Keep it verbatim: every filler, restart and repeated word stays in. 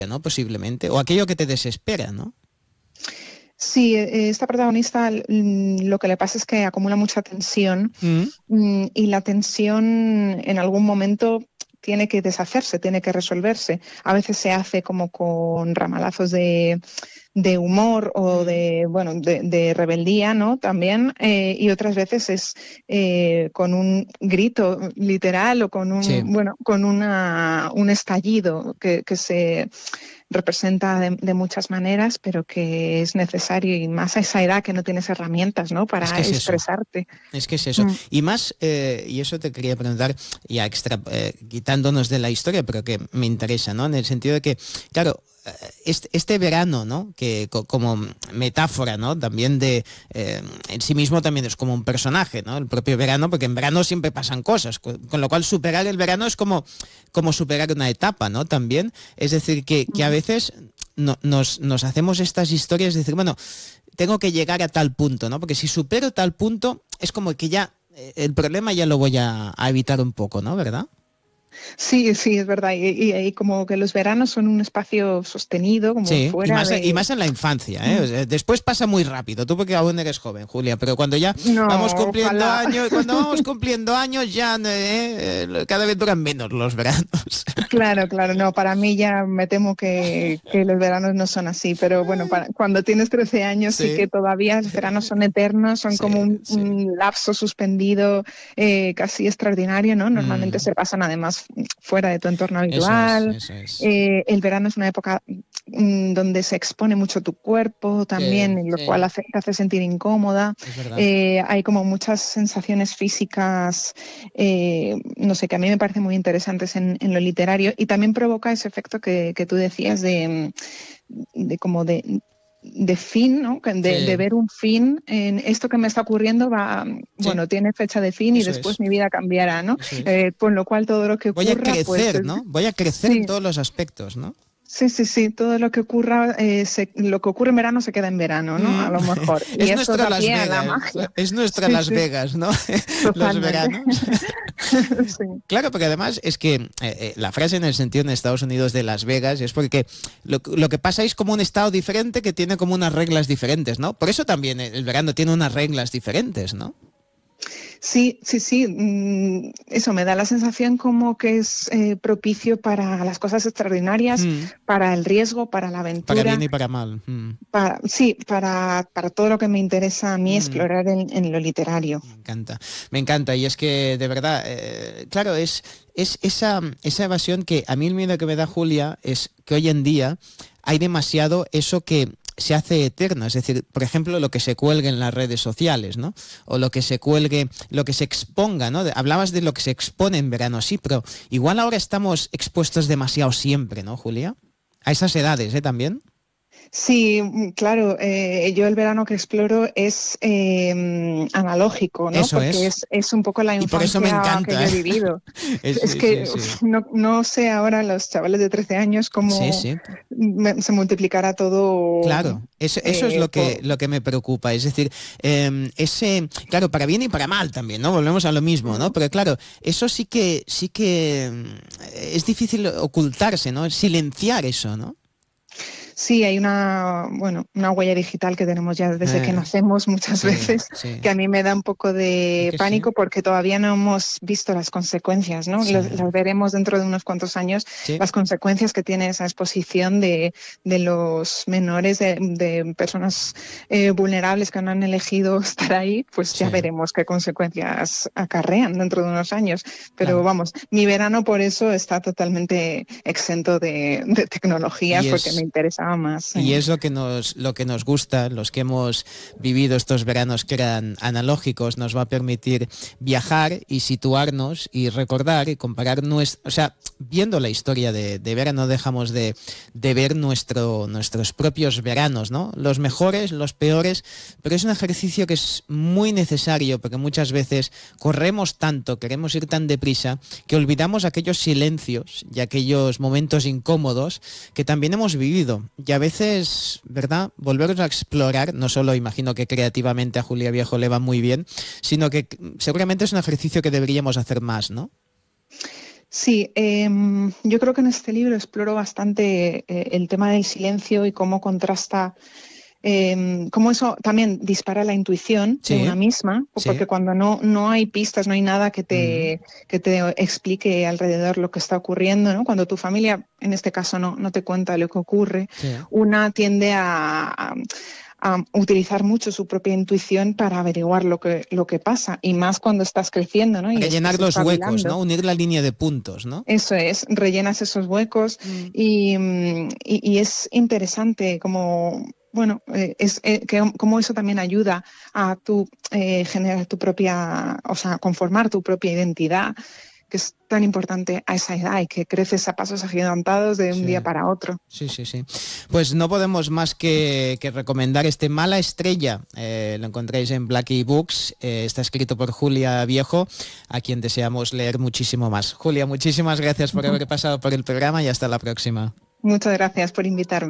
¿no? Posiblemente, o aquello que te desespera, ¿no? Sí, esta protagonista lo que le pasa es que acumula mucha tensión mm. y la tensión en algún momento tiene que deshacerse, tiene que resolverse. A veces se hace como con ramalazos de, de humor o de, bueno, de, de rebeldía, ¿no? También, eh, y otras veces es eh, con un grito literal o con un, sí. bueno, con una, un estallido que, que se representa de, de muchas maneras, pero que es necesario, y más a esa edad que no tienes herramientas, ¿no? Para es que es expresarte. Eso. Es que es eso. Mm. Y más, eh, y eso te quería preguntar, ya extra, eh, quitándonos de la historia, pero que me interesa, ¿no? En el sentido de que, claro, este, este verano, ¿no? Que co como metáfora, ¿no? También de, eh, en sí mismo también es como un personaje, ¿no? El propio verano, porque en verano siempre pasan cosas, con, con lo cual superar el verano es como, como superar una etapa, ¿no? También, es decir, que, que a veces no, nos, nos hacemos estas historias de decir, bueno, tengo que llegar a tal punto, ¿no? Porque si supero tal punto, es como que ya, el problema ya lo voy a, a evitar un poco, ¿no? ¿Verdad? Sí, sí, es verdad. Y, y, y como que los veranos son un espacio sostenido, como sí, fuera y más, de... y más en la infancia, ¿eh? O sea, después pasa muy rápido, tú porque aún eres joven, Julia, pero cuando ya no, vamos cumpliendo ojalá. años, cuando vamos cumpliendo años ya eh, cada vez duran menos los veranos. Claro, claro, no, para mí ya me temo que, que los veranos no son así, pero bueno, para, cuando tienes trece años sí, sí que todavía los veranos son eternos, son sí, como un, sí. un lapso suspendido eh, casi extraordinario, ¿no? Normalmente mm. se pasan además fuera de tu entorno habitual. Eso es, eso es. Eh, el verano es una época mm, donde se expone mucho tu cuerpo también, sí, lo sí. cual hace, te hace sentir incómoda. Eh, hay como muchas sensaciones físicas, eh, no sé, que a mí me parecen muy interesantes en, en lo literario, y también provoca ese efecto que, que tú decías de, de como de... de fin, ¿no? De, sí. de ver un fin en esto que me está ocurriendo va, sí. bueno, tiene fecha de fin y Eso después es. mi vida cambiará, ¿no? Es. Eh, con lo cual todo lo que ocurra... Voy a crecer, pues, ¿no? Voy a crecer sí. en todos los aspectos, ¿no? Sí, sí, sí, todo lo que ocurra, eh, se, lo que ocurre en verano se queda en verano, ¿no? A lo mejor. Y es eso nuestra da Las pie Vegas, a la magia. es nuestra sí, Las sí. Vegas, ¿no? Los veranos. sí. Claro, porque además es que eh, eh, la frase en el sentido en Estados Unidos de Las Vegas es porque lo, lo que pasa es como un estado diferente que tiene como unas reglas diferentes, ¿no? Por eso también el verano tiene unas reglas diferentes, ¿no? Sí, sí, sí. Eso me da la sensación como que es eh, propicio para las cosas extraordinarias, mm. para el riesgo, para la aventura. Para bien y para mal. Mm. Para, sí, para, para todo lo que me interesa a mí mm. explorar en, en lo literario. Me encanta, me encanta. Y es que, de verdad, eh, claro, es, es esa, esa evasión que a mí el miedo que me da, Julia, es que hoy en día hay demasiado eso que se hace eterno, es decir, por ejemplo, lo que se cuelgue en las redes sociales, ¿no? O lo que se cuelgue, lo que se exponga, ¿no? Hablabas de lo que se expone en verano, sí, pero igual ahora estamos expuestos demasiado siempre, ¿no, Julia? A esas edades, ¿eh? También. Sí, claro, eh, yo el verano que exploro es eh, analógico, ¿no? Eso Porque es. es, es un poco la infancia y por eso me encanta, que yo he vivido. es, es sí, que sí, sí. No, no sé ahora los chavales de trece años cómo sí, sí. se multiplicará todo. Claro, eso, eso eh, es lo que, por... lo que me preocupa, es decir, eh, ese, claro, para bien y para mal también, ¿no? Volvemos a lo mismo, ¿no? Pero claro, eso sí que, sí que es difícil ocultarse, ¿no? Silenciar eso, ¿no? Sí, hay una, bueno, una huella digital que tenemos ya desde eh, que nacemos muchas sí, veces, sí. que a mí me da un poco de pánico sí? porque todavía no hemos visto las consecuencias, ¿no? Sí. Las, las veremos dentro de unos cuantos años, sí. las consecuencias que tiene esa exposición de, de los menores, de, de personas eh, vulnerables que no han elegido estar ahí, pues sí. ya veremos qué consecuencias acarrean dentro de unos años. Pero claro. vamos, mi verano por eso está totalmente exento de, de tecnologías, porque es... me interesa más. Sí. Y es lo que nos lo que nos gusta, los que hemos vivido estos veranos que eran analógicos, nos va a permitir viajar y situarnos y recordar y comparar nuestro, o sea, viendo la historia de, de verano dejamos de, de ver nuestro, nuestros propios veranos, ¿no? Los mejores, los peores, pero es un ejercicio que es muy necesario porque muchas veces corremos tanto, queremos ir tan deprisa que olvidamos aquellos silencios y aquellos momentos incómodos que también hemos vivido. Y a veces, ¿verdad? Volvernos a explorar, no solo imagino que creativamente a Julia Viejo le va muy bien, sino que seguramente es un ejercicio que deberíamos hacer más, ¿no? Sí, eh, yo creo que en este libro exploro bastante eh, el tema del silencio y cómo contrasta, eh, cómo eso también dispara la intuición sí, de una misma, porque sí. cuando no, no hay pistas, no hay nada que te, mm. que te explique alrededor lo que está ocurriendo, ¿no? Cuando tu familia, en este caso, no, no te cuenta lo que ocurre, sí. una tiende a... a a utilizar mucho su propia intuición para averiguar lo que, lo que pasa, y más cuando estás creciendo, ¿no? Y rellenar los huecos, ¿no? Unir la línea de puntos, ¿no? Eso es, rellenas esos huecos mm. y, y, y es interesante como, bueno, eh, es eh, que como eso también ayuda a tu eh, generar tu propia, o sea, conformar tu propia identidad, que es tan importante a esa edad y que creces a pasos agigantados de un sí. día para otro. Sí, sí, sí. Pues no podemos más que, que recomendar este Mala Estrella. Eh, lo encontráis en Blackie Books. Eh, está escrito por Julia Viejo, a quien deseamos leer muchísimo más. Julia, muchísimas gracias por haber pasado por el programa y hasta la próxima. Muchas gracias por invitarme.